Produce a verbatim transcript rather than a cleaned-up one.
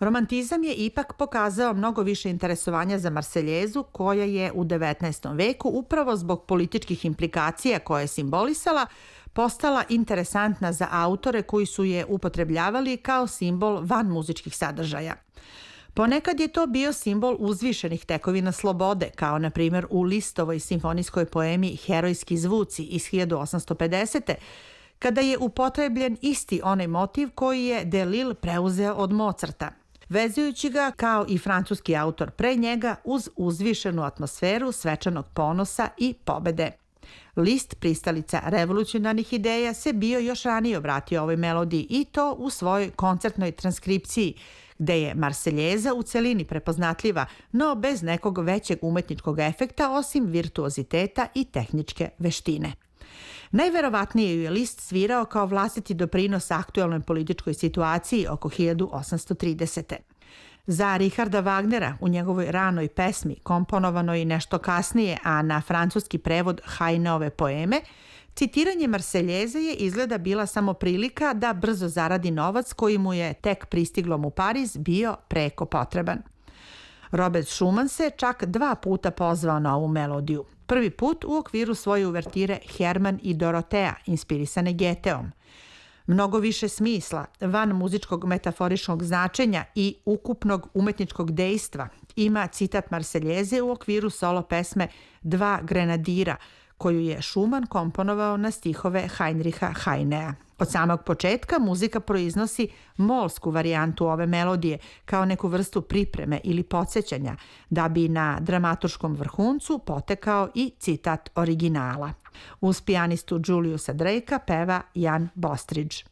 Romantizam je ipak pokazao mnogo više interesovanja za Marseljezu, koja je u devetnaestom veku, upravo zbog političkih implikacija koje je simbolisala, postala interesantna za autore koji su je upotrebljavali kao simbol van muzičkih sadržaja. Ponekad je to bio simbol uzvišenih tekovina slobode, kao na primjer u Listovoj simfonijskoj poemi Herojski zvuci iz hiljadu osamsto pedesete. kada je upotrebljen isti onaj motiv koji je Delille preuzeo od Mozarta, vezujući ga, kao i francuski autor pre njega, uz uzvišenu atmosferu svečanog ponosa i pobede. Liszt, pristalica revolucionarnih ideja, se bio još ranije obratio ovoj melodiji i to u svojoj koncertnoj transkripciji, gde je Marseljeza u celini prepoznatljiva, no bez nekog većeg umetničkog efekta osim virtuoziteta i tehničke veštine. Najverovatnije ju je Liszt svirao kao vlastiti doprinos aktuelnoj političkoj situaciji oko hiljadu osamsto tridesete. Za Richarda Wagnera u njegovoj ranoj pesmi, komponovanoj nešto kasnije, a na francuski prevod Heineove poeme, citiranje Marseljeze je izgleda bila samo prilika da brzo zaradi novac koji mu je tek pristiglom u Pariz bio preko potreban. Robert Schumann se čak dva puta pozvao na ovu melodiju. Prvi put u okviru svoje uvertire Herman i Dorotea, inspirisane Goetheom. Mnogo više smisla, van muzičkog metaforičnog značenja i ukupnog umetničkog dejstva, ima citat Marseljeze u okviru solo pesme Dva grenadira, koju je Schumann komponovao na stihove Heinricha Heinea. Od samog početka muzika proiznosi molsku varijantu ove melodije kao neku vrstu pripreme ili podsjećanja, da bi na dramaturškom vrhuncu potekao i citat originala. Uz pijanistu Juliusa Drakea peva Jan Bostridge.